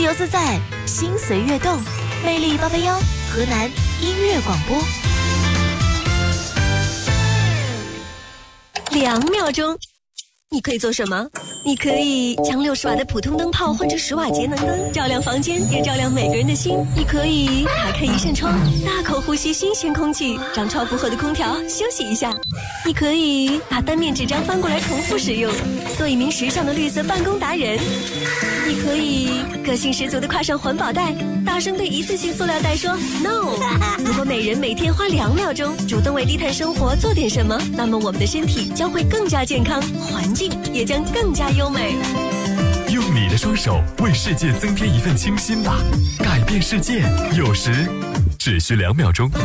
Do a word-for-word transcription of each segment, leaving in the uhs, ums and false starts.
由自在，心随悦动，魅力八八幺，河南音乐广播。两秒钟，你可以做什么？你可以将六十瓦的普通灯泡换成十瓦节能灯，照亮房间，也照亮每个人的心。你可以打开一扇窗，大口呼吸新鲜空气，让超负荷的空调休息一下。你可以把单面纸张翻过来重复使用，做一名时尚的绿色办公达人。你可以个性十足地挎上环保袋，大声对一次性塑料袋说 no。 如果每人每天花两秒钟主动为低碳生活做点什么，那么我们的身体将会更加健康，环境也将更加优美。 用你的双手为世界增添一份清新吧，改变世界有时只需两秒钟。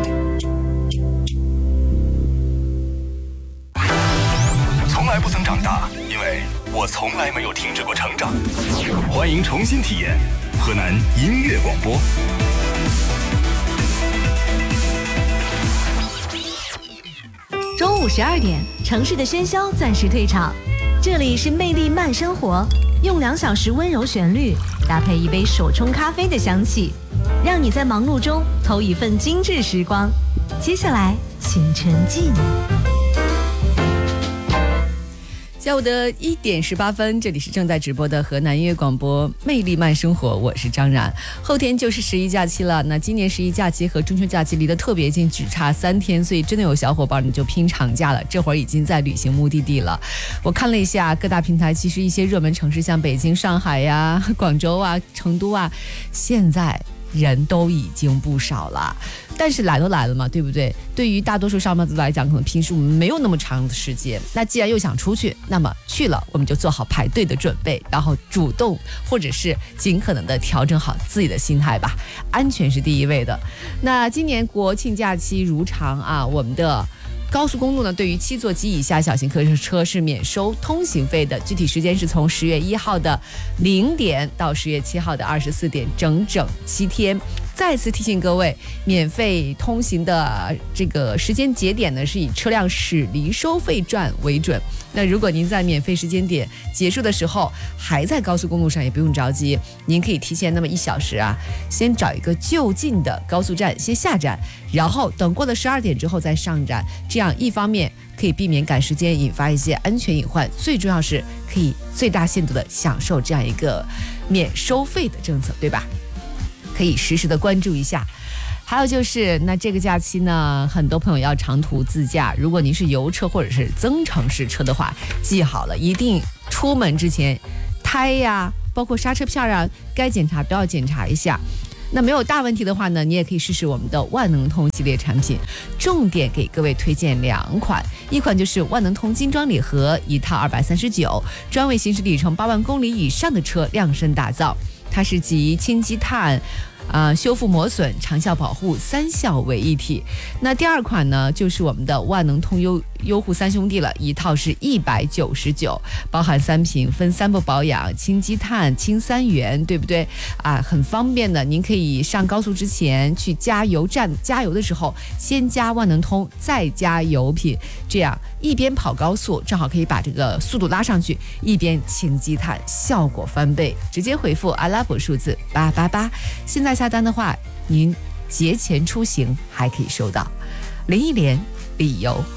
从来不曾长大，因为我从来没有停止过成长。欢迎重新体验河南音乐广播。 中午十二点，城市的喧嚣暂时退场，这里是魅力慢生活，用两小时温柔旋律搭配一杯手冲咖啡的香气，让你在忙碌中偷一份精致时光。接下来请沉浸。 下午的一点十八分，这里是正在直播的河南音乐广播魅力慢生活，我是张然。后天就是十一假期了，那今年十一假期和中秋假期离得特别近，只差三天，所以真的有小伙伴你就拼长假了，这会儿已经在旅行目的地了。我看了一下各大平台，其实一些热门城市像北京、上海呀、广州啊、成都啊，现在人都已经不少了，但是来都来了嘛，对不对？对于大多数上班族来讲，可能平时我们没有那么长的时间，那既然又想出去，那么去了我们就做好排队的准备，然后主动或者是尽可能的调整好自己的心态吧，安全是第一位的。那今年国庆假期如常啊，我们的高速公路呢，对于七座及以下小型客车是免收通行费的，具体时间是从十月一号的零点到十月七号的二十四点，整整七天。再次提醒各位，免费通行的这个时间节点呢，是以车辆驶离收费站为准。那如果您在免费时间点结束的时候还在高速公路上，也不用着急，您可以提前那么一小时啊，先找一个就近的高速站先下站，然后等过了十二点之后再上站，这样一方面可以避免赶时间引发一些安全隐患，最重要是可以最大限度的享受这样一个免收费的政策，对吧？可以实时的关注一下。还有就是那这个假期呢，很多朋友要长途自驾，如果您是油车或者是增程式车的话，记好了，一定出门之前胎呀包括刹车片啊该检查都要检查一下。那没有大问题的话呢，你也可以试试我们的万能通系列产品，重点给各位推荐两款，一款就是万能通精装礼盒，一套二百三十九，专为行驶里程八万公里以上的车量身打造，它是集氢积碳呃，修复磨损、长效保护三效为一体。那第二款呢，就是我们的万能通优优护三兄弟了，一套是一百九十九，包含三瓶，分三步保养，氢积碳、氢三元，对不对啊？很方便的，您可以上高速之前去加油站加油的时候，先加万能通，再加油品，这样一边跑高速，正好可以把这个速度拉上去，一边氢积碳，效果翻倍。直接回复阿拉伯数字八八八，现在下单的话，您节前出行还可以收到零一连理由。